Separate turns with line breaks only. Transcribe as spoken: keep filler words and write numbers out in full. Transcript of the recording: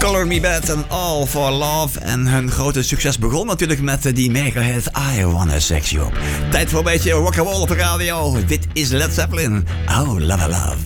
Color Me Bad en All For Love. En hun grote succes begon natuurlijk met die mega hit I Wanna Sex You Up. Tijd voor een beetje rock'n'roll op de radio. Dit is Led Zeppelin. Oh, love, love.